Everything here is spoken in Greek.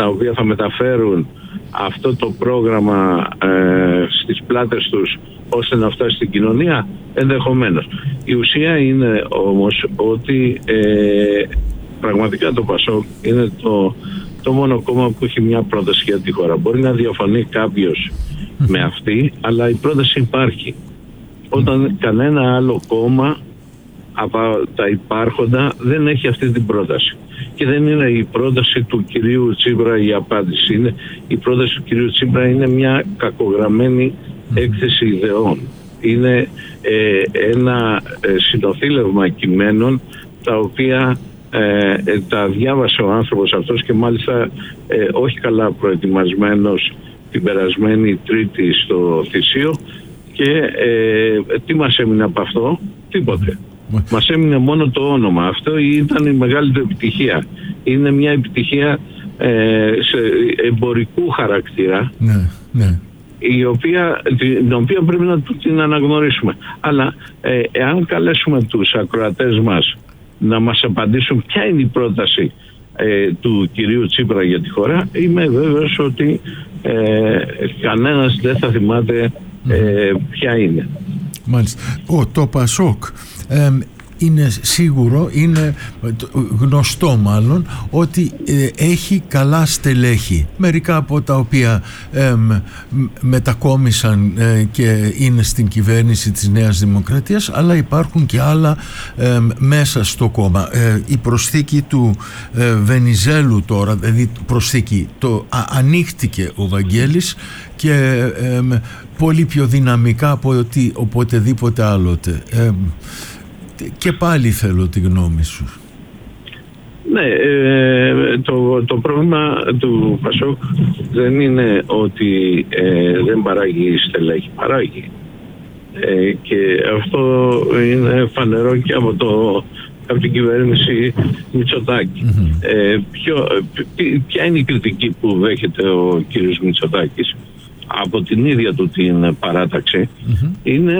τα οποία θα μεταφέρουν αυτό το πρόγραμμα στις πλάτες τους ώστε να φτάσει στην κοινωνία, ενδεχομένως. Η ουσία είναι όμως ότι πραγματικά το ΠΑΣΟΚ είναι το μόνο κόμμα που έχει μια πρόταση για τη χώρα. Μπορεί να διαφωνεί κάποιος με αυτή, αλλά η πρόταση υπάρχει. Όταν κανένα άλλο κόμμα από τα υπάρχοντα δεν έχει αυτή την πρόταση. Και δεν είναι η πρόταση του κυρίου Τσίπρα η απάντηση. Η πρόταση του κυρίου Τσίπρα είναι μια κακογραμμένη έκθεση ιδεών. Είναι ένα συνοθήλευμα κειμένων τα οποία τα διάβασε ο άνθρωπος αυτός και μάλιστα όχι καλά προετοιμασμένος την περασμένη Τρίτη στο Θησίο. Και τι μας έμεινε από αυτό? Τίποτε. Μας έμεινε μόνο το όνομα. Αυτό ήταν η μεγάλη του επιτυχία. Είναι μια επιτυχία σε εμπορικού χαρακτήρα, την οποία πρέπει να την αναγνωρίσουμε. Αλλά εάν καλέσουμε τους ακροατές μας να μας απαντήσουν ποια είναι η πρόταση του κυρίου Τσίπρα για τη χώρα, είμαι βέβαιος ότι κανένας δεν θα θυμάται ποια είναι. Μάλιστα. Το ΠΑΣΟΚ είναι σίγουρο, είναι γνωστό μάλλον, ότι έχει καλά στελέχη, μερικά από τα οποία μετακόμισαν και είναι στην κυβέρνηση της Νέας Δημοκρατίας, αλλά υπάρχουν και άλλα μέσα στο κόμμα. Η προσθήκη του Βενιζέλου τώρα, δηλαδή προσθήκη, ανοίχτηκε ο Βαγγέλης και πολύ πιο δυναμικά από οποτεδήποτε άλλοτε. Και πάλι θέλω τη γνώμη σου. Ναι, το πρόβλημα του ΠΑΣΟΚ δεν είναι ότι δεν παράγει στελέχη, παράγει. Και αυτό είναι φανερό και από την κυβέρνηση Μητσοτάκη. Ποια είναι η κριτική που δέχεται ο κύριος Μητσοτάκης από την ίδια του την παράταξη? Είναι